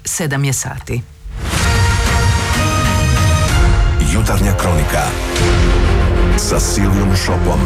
7 je sati. Jutarnja kronika sa Silvijom Šopom.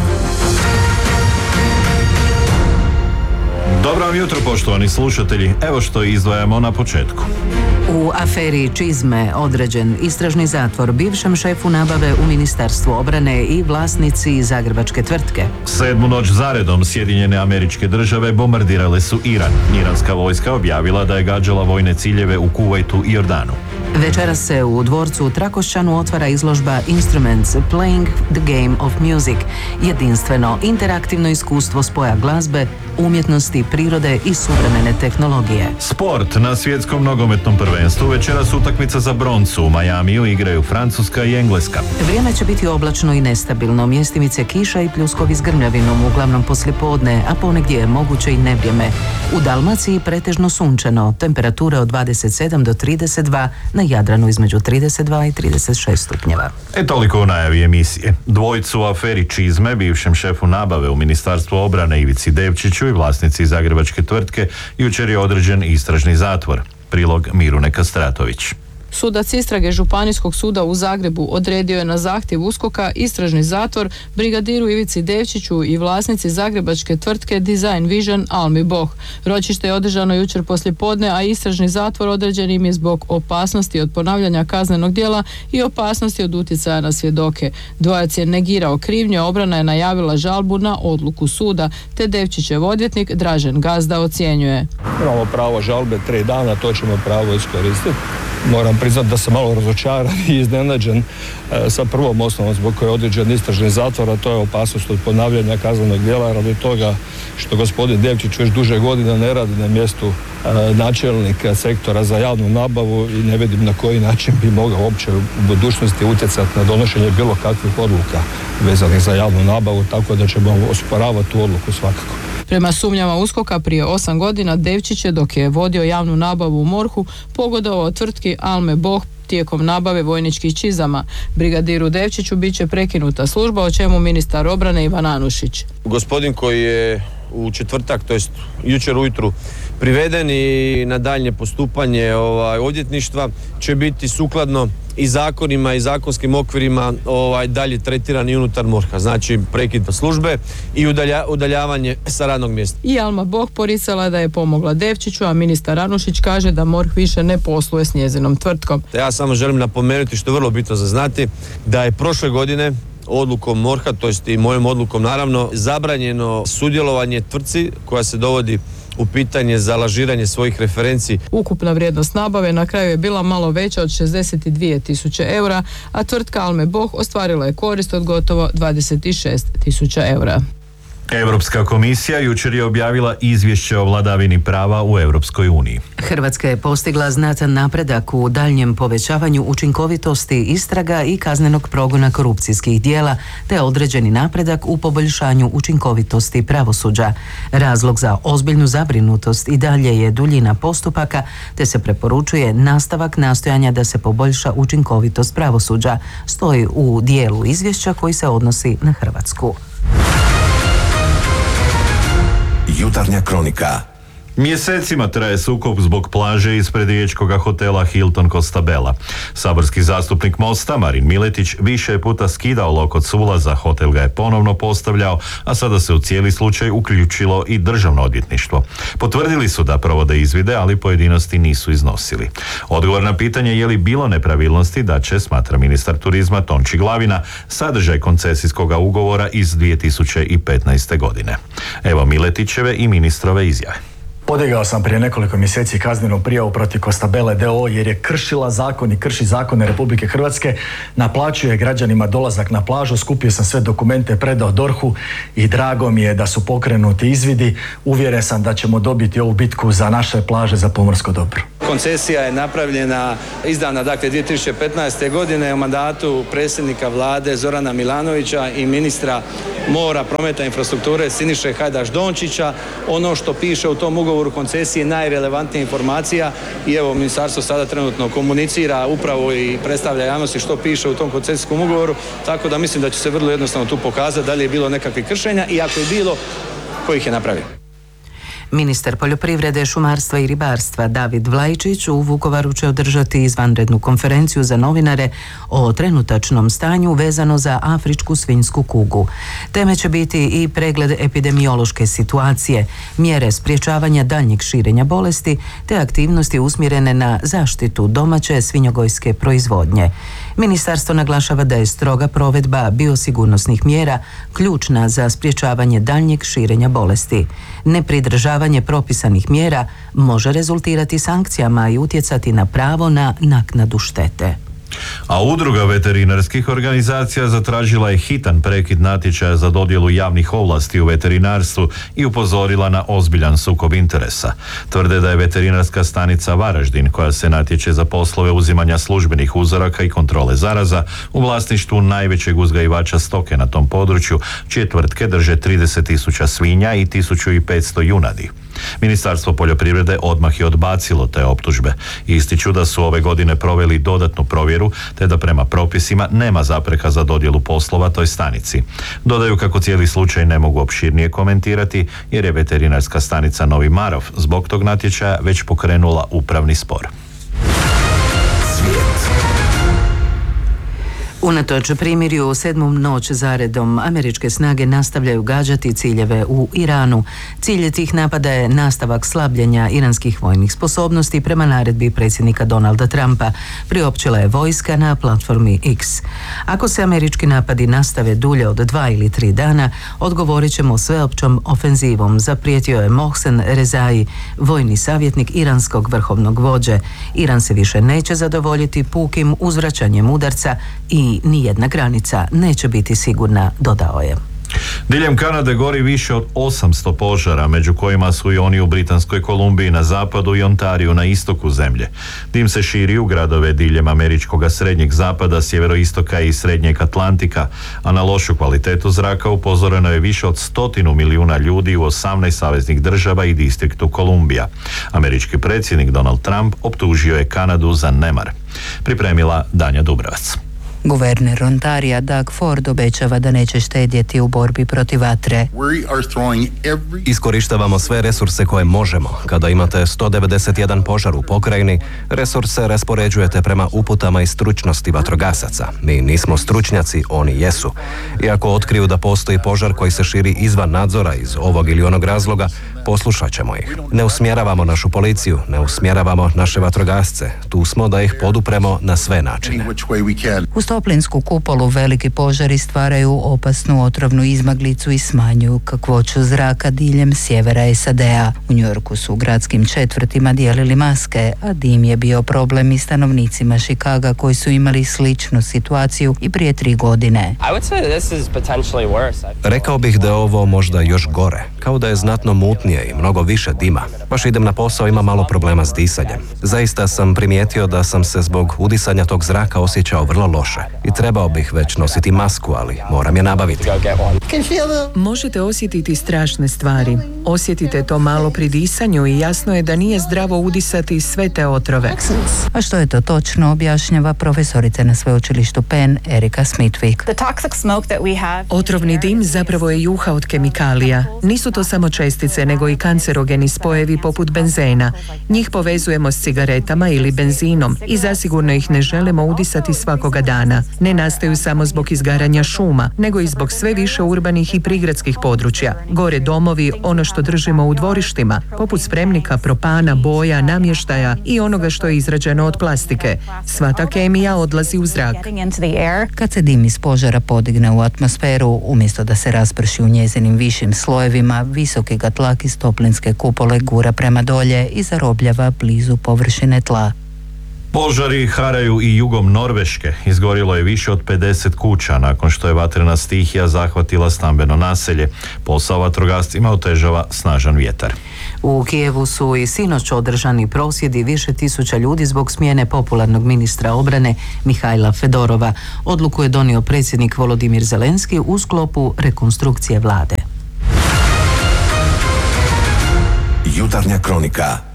Dobro vam jutro, poštovani slušatelji. Evo što izdvajamo na početku. U aferi Čizme određen istražni zatvor bivšem šefu nabave u Ministarstvu obrane i vlasnici zagrebačke tvrtke. 7. noć zaredom Sjedinjene Američke Države bombardirale su Iran. Iranska vojska objavila da je gađala vojne ciljeve u Kuvajtu i Jordanu. Večeras se u dvorcu u Trakošćanu otvara izložba Instruments Playing the Game of Music, jedinstveno interaktivno iskustvo spoja glazbe, umjetnosti, prirode i suvremene tehnologije. Sport. Na svjetskom nogometnom prvenstvu večeras utakmica za broncu. U Majamiju igraju Francuska i Engleska. Vrijeme će biti oblačno i nestabilno, mjestimice kiša i pljuskovi s grmljavinom, uglavnom poslijepodne, a ponegdje je moguće i nevrijeme. U Dalmaciji pretežno sunčano, temperature od 27 do 32, na Jadranu između 32 i 36 stupnjeva. Toliko u najavi emisije. Dvojicu u aferi Čizme, bivšem šefu nabave u Ministarstvu obrane Ivici Devčiću i vlasnici zagrebačke tvrtke, jučer je određen istražni zatvor. Prilog Mirune Kastratović. Sudac istrage Županijskog suda u Zagrebu odredio je na zahtjev USKOK-a istražni zatvor brigadiru Ivici Devčiću i vlasnici zagrebačke tvrtke Design Vision Almi Boh. Ročište je održano jučer poslijepodne, a istražni zatvor određen im je zbog opasnosti od ponavljanja kaznenog djela i opasnosti od utjecaja na svjedoke. Dvojac je negirao krivnju, a obrana je najavila žalbu na odluku suda, te Devčićev odvjetnik Dražen Gazda ocjenjuje. Imamo pravo žalbe 3 dana, to ćemo pravo iskoristiti. Moram priznati da sam malo razočaran i iznenađen sa prvom osnovom zbog koje je određen istražni zatvor, a to je opasnost od ponavljanja kaznenog djela radi toga što gospodin Devčić već duže godina ne radi na mjestu načelnika sektora za javnu nabavu i ne vidim na koji način bi mogao uopće u budućnosti utjecati na donošenje bilo kakvih odluka vezanih za javnu nabavu, tako da ćemo osporavati tu odluku svakako. Prema sumnjama USKOK-a prije 8 godina Devčić je, dok je vodio javnu nabavu u MORH-u, pogodovao tvrtki Alme Boh tijekom nabave vojničkih čizama. Brigadiru Devčiću bit će prekinuta služba, o čemu ministar obrane Ivan Anušić. Gospodin koji je u četvrtak, to jest jučer ujutru, priveden i na daljnje postupanje odvjetništva će biti sukladno i zakonima i zakonskim okvirima dalje tretiran i unutar MORH-a. Znači prekid službe i udaljavanje sa radnog mjesta. I Alma Boh poricala da je pomogla Devčiću, a ministar Anušić kaže da MORH više ne posluje s njezinom tvrtkom. Ja samo želim napomenuti, što je vrlo bitno za znati, da je prošle godine odlukom MORH-a, to jest i mojom odlukom naravno, zabranjeno sudjelovanje tvrtci koja se dovodi u pitanje za lažiranje svojih referenci. Ukupna vrijednost nabave na kraju je bila malo veća od 62.000 eura, a tvrtka Alme Boh ostvarila je korist od gotovo 26.000 eura. Europska komisija jučer je objavila izvješće o vladavini prava u Europskoj uniji. Hrvatska je postigla znatan napredak u daljnjem povećavanju učinkovitosti istraga i kaznenog progona korupcijskih djela, te određeni napredak u poboljšanju učinkovitosti pravosuđa. Razlog za ozbiljnu zabrinutost i dalje je duljina postupaka, te se preporučuje nastavak nastojanja da se poboljša učinkovitost pravosuđa, stoji u dijelu izvješća koji se odnosi na Hrvatsku. Jutarnja kronika. Mjesecima traje sukob zbog plaže ispred riječkog hotela Hilton Costa Bella. Saborski zastupnik Mosta Marin Miletić više je puta skidao lokot s ulaza, hotel ga je ponovno postavljao, a sada se u cijeli slučaj uključilo i državno odvjetništvo. Potvrdili su da provode izvide, ali pojedinosti nisu iznosili. Odgovor na pitanje je li bilo nepravilnosti da će, smatra ministar turizma Tonči Glavina, sadržaj koncesijskog ugovora iz 2015. godine. Evo Miletićeve i ministrove izjave. Podigao sam prije nekoliko mjeseci kaznenu prijavu protiv Costa Belle d.o.o. jer je kršila zakon i krši zakone Republike Hrvatske, naplaćuje građanima dolazak na plažu, skupio sam sve dokumente, predao DORH-u i drago mi je da su pokrenuti izvidi. Uvjeren sam da ćemo dobiti ovu bitku za naše plaže, za pomorsko dobro. Koncesija je napravljena, izdana 2015. godine u mandatu predsjednika vlade Zorana Milanovića i ministra mora, prometa i infrastrukture Siniše Hajdaš Dončića. Ono što piše u tom ugovoru koncesije je najrelevantnija informacija i evo ministarstvo sada trenutno komunicira upravo i predstavlja javnosti što piše u tom koncesijskom ugovoru, tako da mislim da će se vrlo jednostavno tu pokazati da li je bilo nekakvih kršenja i ako je bilo, ko ih je napravio. Ministar poljoprivrede, šumarstva i ribarstva David Vlajčić u Vukovaru će održati izvanrednu konferenciju za novinare o trenutačnom stanju vezano za afričku svinjsku kugu. Teme će biti i pregled epidemiološke situacije, mjere sprječavanja daljnjeg širenja bolesti te aktivnosti usmjerene na zaštitu domaće svinjogojske proizvodnje. Ministarstvo naglašava da je stroga provedba biosigurnosnih mjera ključna za sprječavanje daljnjeg širenja bolesti. Nepridržavanje propisanih mjera može rezultirati sankcijama i utjecati na pravo na naknadu štete. A udruga veterinarskih organizacija zatražila je hitan prekid natječaja za dodjelu javnih ovlasti u veterinarstvu i upozorila na ozbiljan sukob interesa. Tvrde da je veterinarska stanica Varaždin, koja se natječe za poslove uzimanja službenih uzoraka i kontrole zaraza, u vlasništvu najvećeg uzgajivača stoke na tom području, čije tvrtke drže 30.000 svinja i 1.500 junadi. Ministarstvo poljoprivrede odmah je odbacilo te optužbe. Ističu da su ove godine proveli dodatnu provjeru te da prema propisima nema zapreka za dodjelu poslova toj stanici. Dodaju kako cijeli slučaj ne mogu opširnije komentirati jer je veterinarska stanica Novi Marof zbog tog natječaja već pokrenula upravni spor. Unatoč primirju 7. noć zaredom, američke snage nastavljaju gađati ciljeve u Iranu. Cilj tih napada je nastavak slabljenja iranskih vojnih sposobnosti prema naredbi predsjednika Donalda Trumpa, priopćila je vojska na platformi X. Ako se američki napadi nastave dulje od 2 ili 3 dana, odgovorit ćemo sveopćom ofenzivom, zaprijetio je Mohsen Rezai, vojni savjetnik iranskog vrhovnog vođe. Iran se više neće zadovoljiti pukim uzvraćanjem udarca i nijedna granica neće biti sigurna, dodao je. Diljem Kanade gori više od 800 požara, među kojima su i oni u Britanskoj Kolumbiji na zapadu i Ontariju na istoku zemlje. Dim se širi u gradove diljem američkog srednjeg zapada, sjeveroistoka i srednjeg Atlantika, a na lošu kvalitetu zraka upozoreno je više od 100 milijuna ljudi u 18 saveznih država i distriktu Kolumbija. Američki predsjednik Donald Trump optužio je Kanadu za nemar. Pripremila Danja Dubravac. Guverner Ontarija Doug Ford obećava da neće štedjeti u borbi protiv vatre. Iskorištavamo sve resurse koje možemo. Kada imate 191 požar u pokrajini, resurse raspoređujete prema uputama i stručnosti vatrogasaca. Mi nismo stručnjaci, oni jesu. I ako otkriju da postoji požar koji se širi izvan nadzora iz ovog ili onog razloga, poslušat ćemo ih. Ne usmjeravamo našu policiju, ne usmjeravamo naše vatrogasce. Tu smo da ih podupremo na sve načine. Uz toplinsku kupolu veliki požari stvaraju opasnu otrovnu izmaglicu i smanjuju kakvoću zraka diljem sjevera SAD-a. U Njujorku su u gradskim četvrtima dijelili maske, a dim je bio problem i stanovnicima Chicaga koji su imali sličnu situaciju i prije 3 godine. Rekao bih da je ovo možda još gore, kao da je znatno mutnije i mnogo više dima. Baš idem na posao, ima malo problema s disanjem. Zaista sam primijetio da sam se zbog udisanja tog zraka osjećao vrlo loše i trebao bih već nositi masku, ali moram je nabaviti. Možete osjetiti strašne stvari. Osjetite to malo pri disanju i jasno je da nije zdravo udisati sve te otrove. A što je to točno, objašnjava profesorica na sveučilištu Penn Erika Smithwick. Otrovni dim zapravo je juha od kemikalija. Nisu to samo čestice, nego i kancerogeni spojevi poput benzena. Njih povezujemo s cigaretama ili benzinom i zasigurno ih ne želimo udisati svakoga dana. Ne nastaju samo zbog izgaranja šuma, nego i zbog sve više urbanih i prigradskih područja. Gore domovi, ono što držimo u dvorištima, poput spremnika, propana, boja, namještaja i onoga što je izrađeno od plastike. Sva ta kemija odlazi u zrak. Kad se dim iz požara podigne u atmosferu, umjesto da se rasprši u njezinim višim slojevima, visoki ga tlak iz toplinske kupole gura prema dolje i zarobljava blizu površine tla. Požari haraju i jugom Norveške. Izgorilo je više od 50 kuća nakon što je vatrena stihija zahvatila stambeno naselje. Posao vatrogascima otežava snažan vjetar. U Kijevu su i sinoć održani prosvjedi više tisuća ljudi zbog smjene popularnog ministra obrane Mihajla Fedorova. Odluku je donio predsjednik Volodimir Zelenski u sklopu rekonstrukcije vlade. Jutarnja kronika.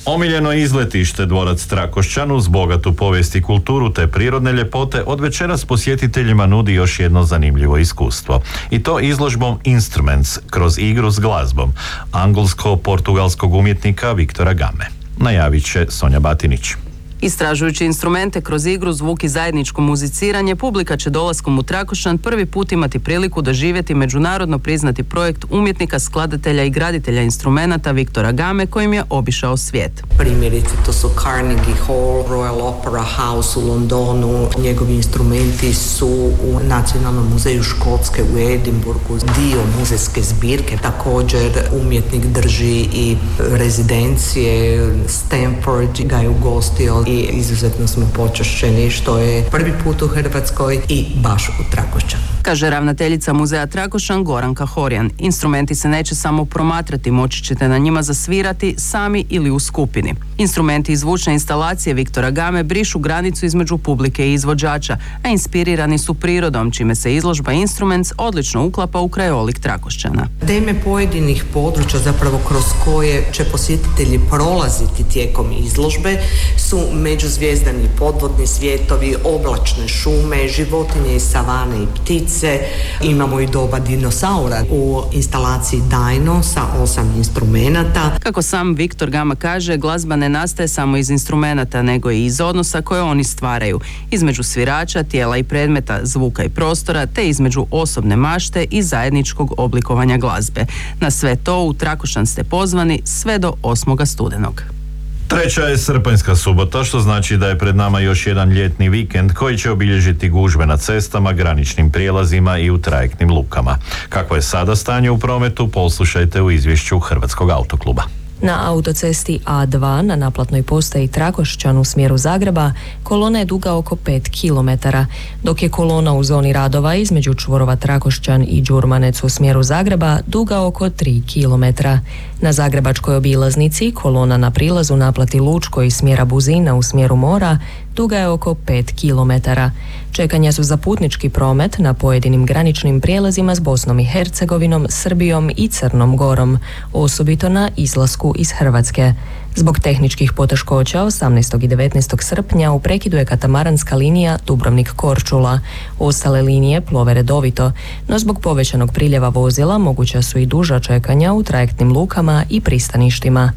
Omiljeno izletište dvorac Trakošćan uz bogatu povijest i kulturu te prirodne ljepote od večeras posjetiteljima nudi još jedno zanimljivo iskustvo. I to izložbom Instruments kroz igru s glazbom angolsko-portugalskog umjetnika Viktora Game. Najavit će Sonja Batinić. Istražujući instrumente kroz igru, zvuk i zajedničko muziciranje, publika će dolaskom u Trakošćan prvi put imati priliku doživjeti međunarodno priznati projekt umjetnika, skladatelja i graditelja instrumenata Viktora Game kojim je obišao svijet. Primjerice, to su Carnegie Hall, Royal Opera House u Londonu. Njegovi instrumenti su u Nacionalnom muzeju Škotske u Edinburgu, dio muzejske zbirke. Također, umjetnik drži i rezidencije. Stanford ga je ugostio i izuzetno smo počašćeni što je prvi put u Hrvatskoj i baš u Trakošćanu. Kaže ravnateljica muzeja Trakošćan Goranka Horjan. Instrumenti se neće samo promatrati, moći ćete na njima zasvirati sami ili u skupini. Instrumenti i zvučne instalacije Viktora Game brišu granicu između publike i izvođača, a inspirirani su prirodom, čime se izložba Instruments odlično uklapa u krajolik Trakošćana. Teme pojedinih područja, zapravo kroz koje će posjetitelji prolaziti tijekom izložbe, su međuzvijezdani podvodni svijetovi, oblačne šume, životinje iz savane i ptice. Imamo i doba dinosaura u instalaciji Dino sa 8 instrumenata. Kako sam Viktor Game kaže, glazba ne nastaje samo iz instrumenata, nego i iz odnosa koje oni stvaraju. Između svirača, tijela i predmeta, zvuka i prostora, te između osobne mašte i zajedničkog oblikovanja glazbe. Na sve to u Trakošćan ste pozvani sve do 8. studenog. Treća je srpanjska subota, što znači da je pred nama još jedan ljetni vikend koji će obilježiti gužve na cestama, graničnim prijelazima i u trajektnim lukama. Kako je sada stanje u prometu, poslušajte u izvješću Hrvatskog autokluba. Na autocesti A2 na naplatnoj postaji Trakošćan u smjeru Zagreba kolona je duga oko 5 km, dok je kolona u zoni radova između čvorova Trakošćan i Đurmanec u smjeru Zagreba duga oko 3 km. Na zagrebačkoj obilaznici kolona na prilazu naplati Lučko iz smjera Buzina u smjeru mora duga je oko 5 km. Čekanja su za putnički promet na pojedinim graničnim prijelazima s Bosnom i Hercegovinom, Srbijom i Crnom Gorom, osobito na izlasku iz Hrvatske. Zbog tehničkih poteškoća 18. i 19. srpnja u prekidu je katamaranska linija Dubrovnik-Korčula. Ostale linije plove redovito, no zbog povećanog priljeva vozila moguća su i duža čekanja u trajektnim lukama i pristaništima.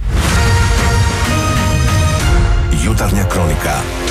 Jutarnja kronika.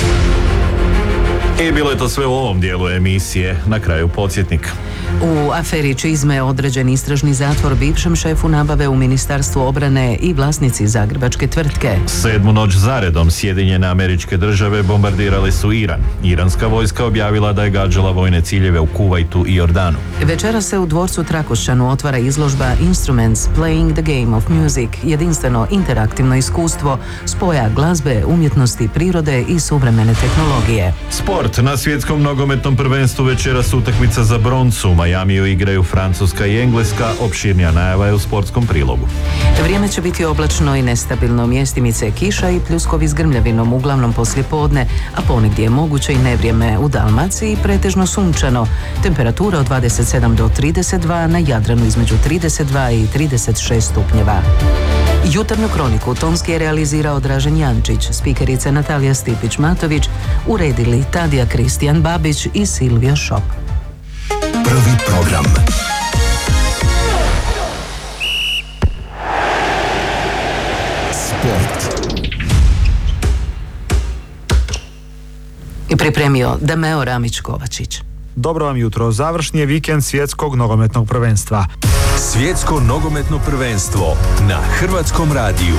I bilo je to sve u ovom dijelu emisije. Na kraju podsjetnik. U aferi čizme određen istražni zatvor bivšem šefu nabave u Ministarstvu obrane i vlasnici zagrebačke tvrtke. 7. noć zaredom Sjedinjene Američke Države bombardirale su Iran. Iranska vojska objavila da je gađala vojne ciljeve u Kuvajtu i Jordanu. Večera se u dvorcu Trakošćanu otvara izložba Instruments Playing the Game of Music, jedinstveno interaktivno iskustvo spoja glazbe, umjetnosti, prirode i suvremene tehnologije. Sport. Na svjetskom nogometnom prvenstvu večeras utakmica za broncu. U Majamiju igraju Francuska i Engleska, opširnija najava je u sportskom prilogu. Vrijeme će biti oblačno i nestabilno, mjestimice kiša i pljuskovi s grmljavinom uglavnom poslijepodne, a ponegdje je moguće i nevrijeme u Dalmaciji, pretežno sunčano. Temperatura od 27 do 32, na Jadranu između 32 i 36 stupnjeva. Jutarnju kroniku tonski je realizirao Dražen Jančić, spikerice Natalija Stipić-Matović, uredili Tadija Kristijan Babić i Silvija Šop. Prvi program. Sport. I pripremio Dameo Ramić-Kovačić. Dobro vam jutro. Završni je vikend svjetskog nogometnog prvenstva. Svjetsko nogometno prvenstvo na Hrvatskom radiju.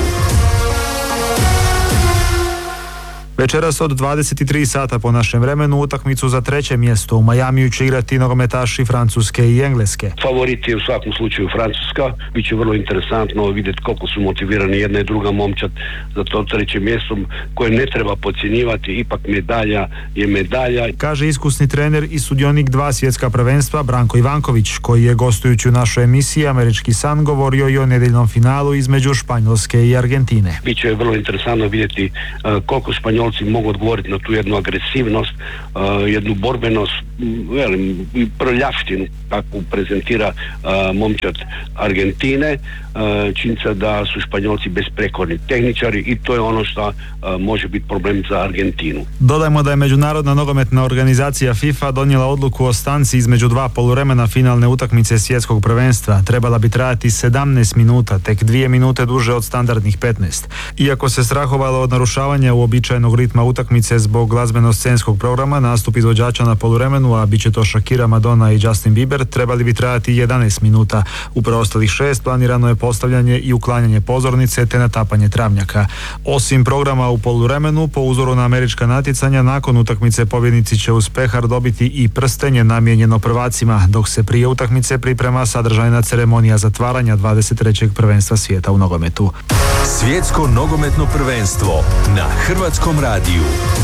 Večeras od 23 sata po našem vremenu utakmicu za treće mjesto u Majamiju će igrati nogometaši Francuske i Engleske. Favorit je u svakom slučaju Francuska. Biće vrlo interesantno vidjeti koliko su motivirani jedna i druga momčad za to treće mjesto koje ne treba podcjenjivati. Ipak medalja je medalja. Kaže iskusni trener i sudionik 2 svjetska prvenstva Branko Ivanković, koji je gostujući u našoj emisiji Američki san govorio i o nedjeljnom finalu između Španjolske i Argentine. Biće vrlo interesantno vidjeti koliko Španjolci mogu odgovoriti na tu jednu agresivnost, jednu borbenost, prljavštinu kakvu prezentira momčad Argentine. činjenica da su Španjolci besprekorni tehničari i to je ono što može biti problem za Argentinu. Dodajmo da je Međunarodna nogometna organizacija FIFA donijela odluku o stanci između dva poluvremena finalne utakmice svjetskog prvenstva. Trebala bi trajati 17 minuta, tek 2 minute duže od standardnih 15. Iako se strahovalo od narušavanja uobičajenog ritma utakmice zbog glazbeno-scenskog programa, nastup izvođača na poluvremenu, a bit će to Shakira, Madonna i Justin Bieber, trebali bi trajati 11 minuta. U preostalih 6 planirano je postavljanje i uklanjanje pozornice te natapanje travnjaka. Osim programa u poluvremenu, po uzoru na američka natjecanja, nakon utakmice pobjednici će uz pehar dobiti i prstenje namijenjeno prvacima, dok se prije utakmice priprema sadržajna ceremonija zatvaranja 23. prvenstva svijeta u nogometu. Svjetsko nogometno prvenstvo na Hrvatskom radiju.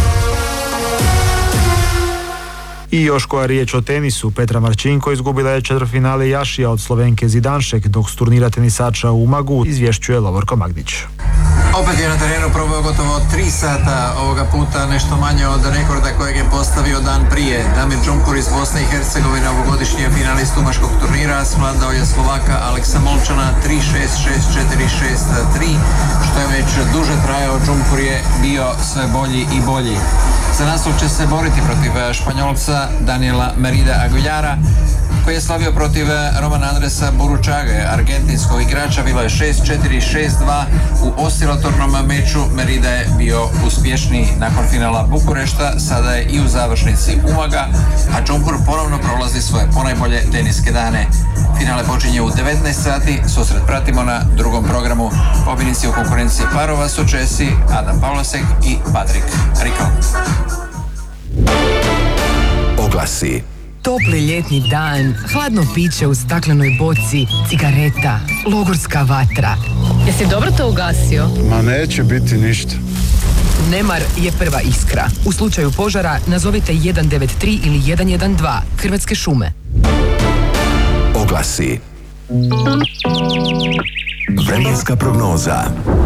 I još koja riječ o tenisu, Petra Marčinko izgubila je četvrtfinale Jašija od Slovenke Zidanšek, dok s turnira tenisača u Umagu izvješćuje Lovorko Magdić. Opet je na terenu probao gotovo 3 sata, ovoga puta nešto manje od rekorda kojeg je postavio dan prije. Damir Džumkur iz Bosne i Hercegovine, ovogodišnji finalist umaškog turnira, svladao je Slovaka Aleksa Molčana 3-6, 6-4, 6-3, što je već duže trajao. Džumkur je bio sve bolji i bolji. Za naslov će se boriti protiv Španjolca Daniela Merida Aguilara, koji je slavio protiv Romana Andresa Buručage, argentinskog igrača. Bilo je 6-4, 6-2 u oscilatornom meču. Merida je bio uspješniji nakon finala Bukurešta, sada je i u završnici Umaga, a Džumkur ponovno prolazi svoje ponajbolje teniske dane. Finale počinje u 19 sati, susret pratimo na drugom programu. Pobjednici u konkurenciji parova su Česi Adam Pavlasek i Patrik Rikl. Oglasi. Topli ljetni dan, hladno piće u staklenoj boci, cigareta, logorska vatra. Jesi dobro to ugasio? Ma neće biti ništa. Nemar je prva iskra. U slučaju požara nazovite 193 ili 112. Hrvatske šume. Oglasi. Vremenska prognoza.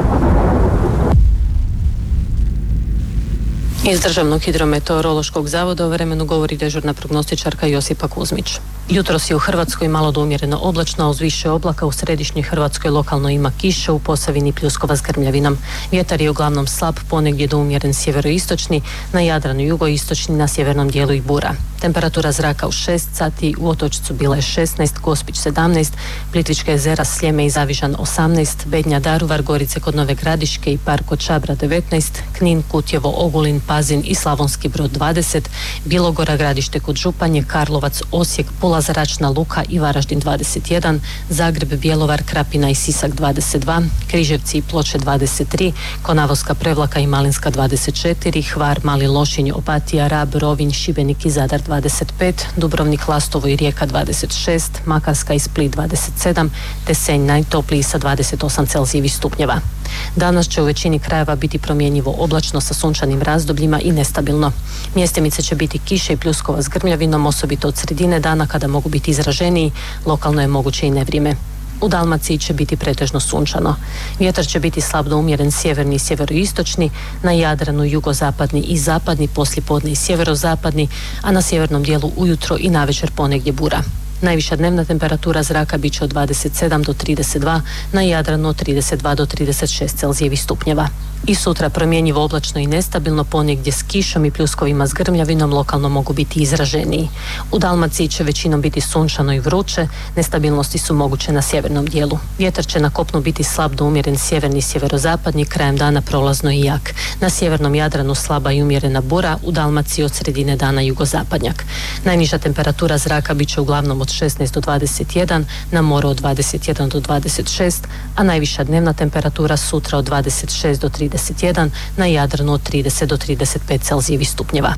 Iz Državnog hidrometeorološkog zavoda o vremenu govori dežurna prognostičarka Josipa Kuzmić. Jutros je u Hrvatskoj malo do umjereno oblačno, a uz više oblaka u središnjoj Hrvatskoj lokalno ima kiše, u Posavini pljuskova s grmljavinom. Vjetar je uglavnom slab, ponegdje do umjeren sjeveroistočni, na Jadranu jugoistočni, na sjevernom dijelu i bura. Temperatura zraka u 6 sati, u Otočcu bila je 16, Gospić 17, Plitvička jezera, Sljeme i Zavižan 18, Bednja, Daruvar, Gorice kod Nove Gradiške i Park kod Čabra 19, Knin, Kutjevo, Ogulin, Pazin i Slavonski Brod 20, Bilogora, Gradište kod Županje, Karlovac, Osijek, Pula, Zračna Luka i Varaždin 21, Zagreb, Bjelovar, Krapina i Sisak 22, Križevci i Ploče 23, Konavoska, Prevlaka i Malinska 24, Hvar, Mali Lošinj, Opatija, Rab, Rovinj, Šibenik i Zadar 25, Dubrovnik, Lastovo i Rijeka 26, Makarska i Split 27, te Senj najtopliji sa 28 Celzijevih stupnjeva. Danas će u većini krajeva biti promjenjivo oblačno sa sunčanim razdobljima i nestabilno. Mjestimice će biti kiše i pljuskova s grmljavinom, osobito od sredine dana kada mogu biti izraženiji, lokalno je moguće i nevrijeme. U Dalmaciji će biti pretežno sunčano. Vjetar će biti slab do umjeren sjeverni i sjeveroistočni, na Jadranu jugozapadni i zapadni, poslijepodne i sjeverozapadni, a na sjevernom dijelu ujutro i navečer ponegdje bura. Najviša dnevna temperatura zraka bit će od 27 do 32, na Jadranu od 32 do 36 Celzijevih stupnjeva. I sutra promjenjivo oblačno i nestabilno, ponegdje s kišom i pljuskovima s grmljavinom, lokalno mogu biti izraženiji. U Dalmaciji će većinom biti sunčano i vruće, nestabilnosti su moguće na sjevernom dijelu. Vjetar će na kopnu biti slab do umjeren sjeverni i sjeverozapadni, krajem dana prolazno i jak. Na sjevernom Jadranu slaba i umjerena bura, u Dalmaciji od sredine dana jugozapadnjak. Najniža temperatura zraka bit će uglavnom od 16 do 21, na moru od 21 do 26, a najviša dnevna temperatura sutra od 26 do 31, na Jadranu od 30 do 35 Celzijevih stupnjeva.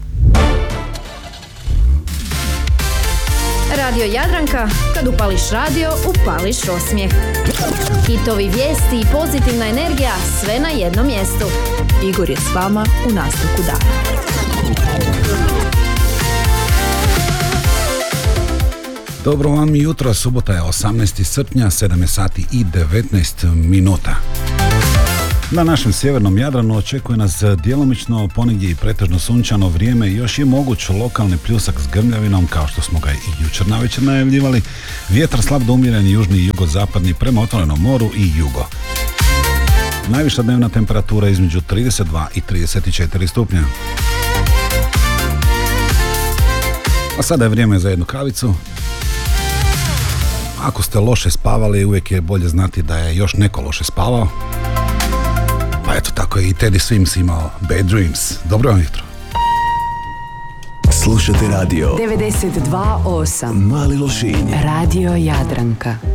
Radio Jadranka, kad upališ radio, upališ osmijeh. Hitovi, vijesti i pozitivna energija, sve na jednom mjestu. Igor je s vama u nastavku dana. Dobro vam jutro, subota je 18. srpnja, 7 sati i 19 minuta. Na našem sjevernom Jadranu očekuje nas djelomično, ponegdje i pretežno sunčano vrijeme i još je moguć lokalni pljusak s grmljavinom, kao što smo ga i jučer navečer najavljivali. Vjetar slab do umjeren južni i jugozapadni prema otvorenom moru i jugo. Najviša dnevna temperatura između 32 i 34 stupnja. A sada je vrijeme za jednu kavicu. Ako ste loše spavali, uvijek je bolje znati da je još neko loše spavao. Pa eto, tako je i Teddy Swims imao Bad Dreams. Dobro vam jutro. Slušate radio 92.8 Mali Lošinj. Radio Jadranka.